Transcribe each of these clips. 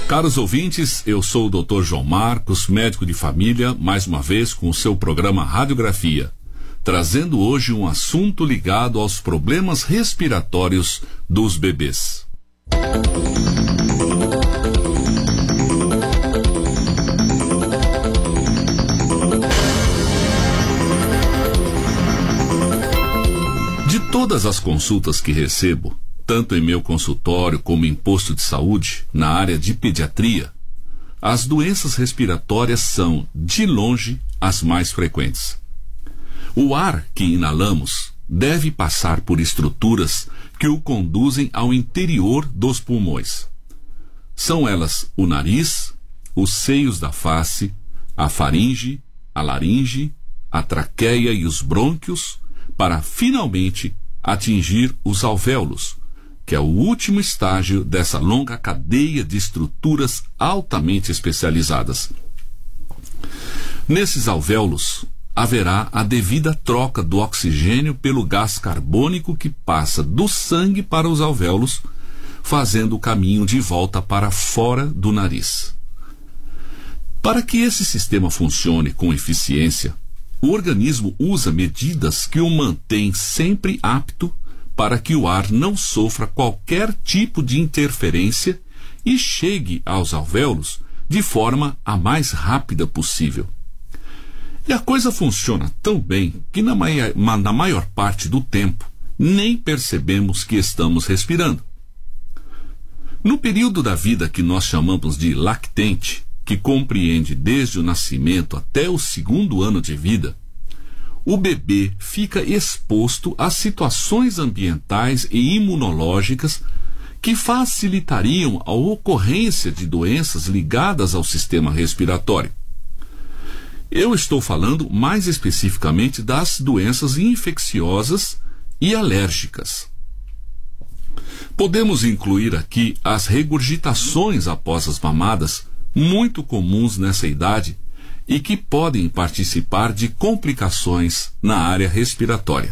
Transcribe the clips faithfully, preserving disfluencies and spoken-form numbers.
Caros ouvintes, eu sou o doutor João Marcos, médico de família, mais uma vez com o seu programa Radiografia, trazendo hoje um assunto ligado aos problemas respiratórios dos bebês. De todas as consultas que recebo, tanto em meu consultório como em posto de saúde, na área de pediatria, as doenças respiratórias são, de longe, as mais frequentes. O ar que inalamos deve passar por estruturas que o conduzem ao interior dos pulmões. São elas o nariz, os seios da face, a faringe, a laringe, a traqueia e os brônquios, para finalmente atingir os alvéolos, que é o último estágio dessa longa cadeia de estruturas altamente especializadas. Nesses alvéolos, haverá a devida troca do oxigênio pelo gás carbônico que passa do sangue para os alvéolos, fazendo o caminho de volta para fora do nariz. Para que esse sistema funcione com eficiência, o organismo usa medidas que o mantêm sempre apto para que o ar não sofra qualquer tipo de interferência e chegue aos alvéolos de forma a mais rápida possível. E a coisa funciona tão bem que na, mai- na maior parte do tempo nem percebemos que estamos respirando. No período da vida que nós chamamos de lactente, que compreende desde o nascimento até o segundo ano de vida, o bebê fica exposto a situações ambientais e imunológicas que facilitariam a ocorrência de doenças ligadas ao sistema respiratório. Eu estou falando mais especificamente das doenças infecciosas e alérgicas. Podemos incluir aqui as regurgitações após as mamadas, muito comuns nessa idade, e que podem participar de complicações na área respiratória.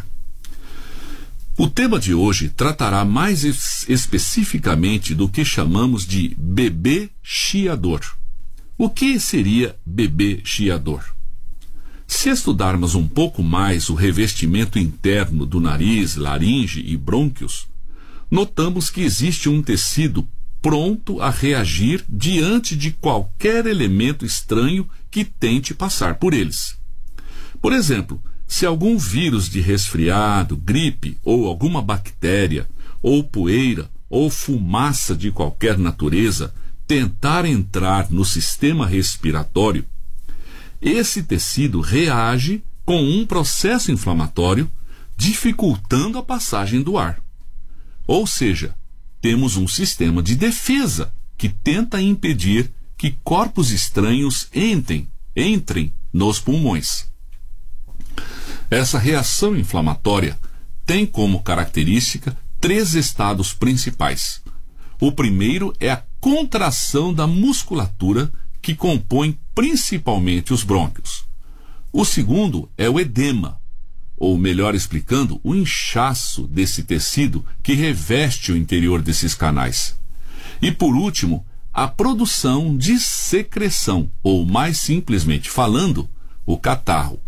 O tema de hoje tratará mais es- especificamente do que chamamos de bebê chiador. O que seria bebê chiador? Se estudarmos um pouco mais o revestimento interno do nariz, laringe e brônquios, notamos que existe um tecido pronto a reagir diante de qualquer elemento estranho que tente passar por eles. Por exemplo, se algum vírus de resfriado, gripe ou alguma bactéria, ou poeira, ou fumaça de qualquer natureza tentar entrar no sistema respiratório, esse tecido reage com um processo inflamatório, dificultando a passagem do ar. Ou seja, temos um sistema de defesa que tenta impedir que corpos estranhos entrem, entrem nos pulmões. Essa reação inflamatória tem como característica três estados principais. O primeiro é a contração da musculatura que compõe principalmente os brônquios. O segundo é o edema, ou melhor explicando, o inchaço desse tecido que reveste o interior desses canais. E por último, a produção de secreção, ou mais simplesmente falando, o catarro.